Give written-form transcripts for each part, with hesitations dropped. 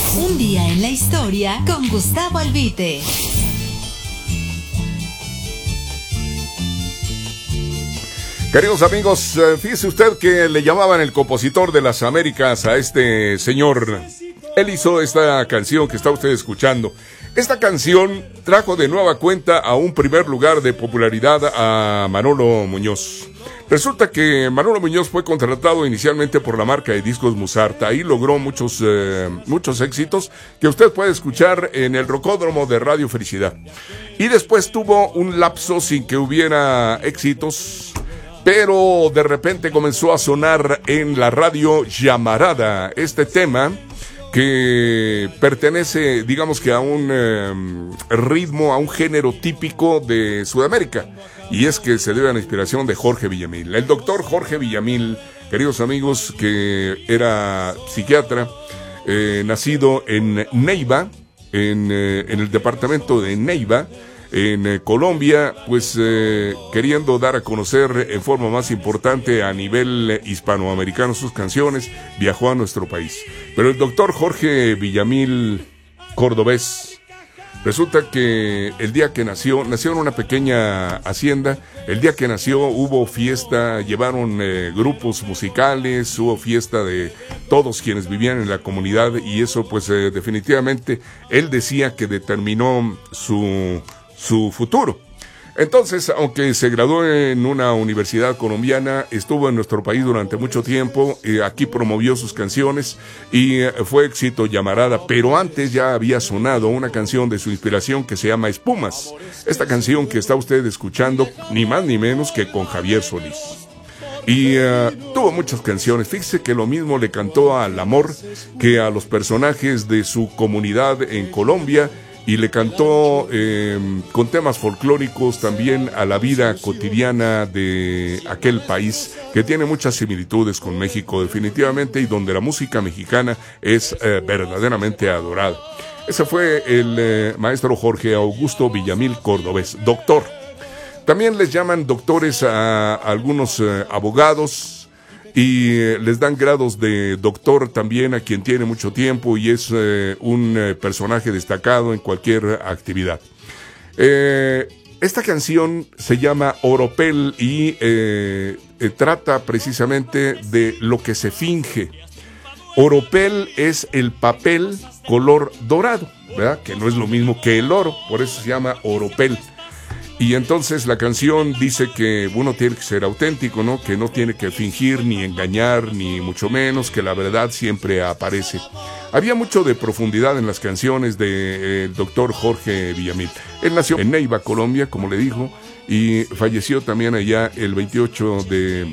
Un día en la historia con Gustavo Albite. Queridos amigos, fíjese usted que le llamaban el compositor de las Américas a este señor. Él hizo esta canción que está usted escuchando. Esta canción trajo de nueva cuenta a un primer lugar de popularidad a Manolo Muñoz. Resulta que Manolo Muñoz fue contratado inicialmente por la marca de discos Musart. Ahí logró muchos éxitos que usted puede escuchar en el Rocódromo de Radio Felicidad. Y después tuvo un lapso sin que hubiera éxitos, pero de repente comenzó a sonar en la radio Llamarada este tema que pertenece, digamos que a un ritmo, a un género típico de Sudamérica, y es que se debe a la inspiración de Jorge Villamil. El doctor Jorge Villamil, queridos amigos, que era psiquiatra, nacido en Neiva, en el departamento de Neiva, en Colombia, pues queriendo dar a conocer en forma más importante a nivel hispanoamericano sus canciones, viajó a nuestro país. Pero el doctor Jorge Villamil Cordobés, resulta que el día que nació en una pequeña hacienda. El día que nació hubo fiesta, llevaron grupos musicales, hubo fiesta de todos quienes vivían en la comunidad, y eso pues definitivamente él decía que determinó su futuro. Entonces, aunque se graduó en una universidad colombiana, estuvo en nuestro país durante mucho tiempo, aquí promovió sus canciones y fue éxito Llamarada, pero antes ya había sonado una canción de su inspiración que se llama Espumas. Esta canción que está usted escuchando, ni más ni menos que con Javier Solís. Y tuvo muchas canciones. Fíjese que lo mismo le cantó al amor que a los personajes de su comunidad en Colombia, y le cantó con temas folclóricos también a la vida cotidiana de aquel país que tiene muchas similitudes con México definitivamente, y donde la música mexicana es verdaderamente adorada. Ese fue el maestro Jorge Augusto Villamil Cordobés, doctor. También les llaman doctores a algunos abogados, y les dan grados de doctor también a quien tiene mucho tiempo y es un personaje destacado en cualquier actividad. Esta canción se llama Oropel y trata precisamente de lo que se finge. Oropel es el papel color dorado, ¿verdad? Que no es lo mismo que el oro, por eso se llama Oropel. Y entonces la canción dice que uno tiene que ser auténtico, ¿no? Que no tiene que fingir, ni engañar, ni mucho menos, que la verdad siempre aparece. Había mucho de profundidad en las canciones del doctor Jorge Villamil. Él nació en Neiva, Colombia, como le dijo, y falleció también allá el 28 de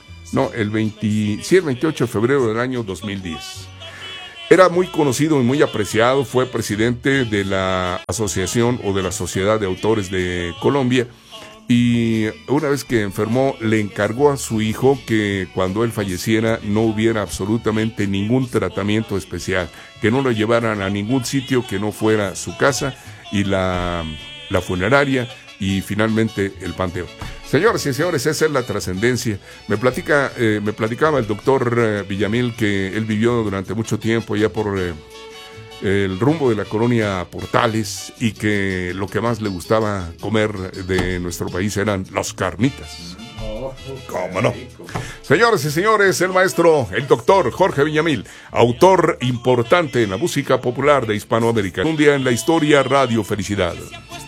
febrero del año 2010. Era muy conocido y muy apreciado, fue presidente de la asociación o de la Sociedad de Autores de Colombia, y una vez que enfermó le encargó a su hijo que cuando él falleciera no hubiera absolutamente ningún tratamiento especial, que no lo llevaran a ningún sitio que no fuera su casa y la funeraria y finalmente el panteón. Señoras y señores, esa es la trascendencia. Me platicaba el doctor Villamil que él vivió durante mucho tiempo allá por el rumbo de la colonia Portales, y que lo que más le gustaba comer de nuestro país eran las carnitas. ¿Cómo no? Señoras y señores, el maestro, el doctor Jorge Villamil, autor importante en la música popular de Hispanoamérica. Un día en la historia, Radio Felicidad.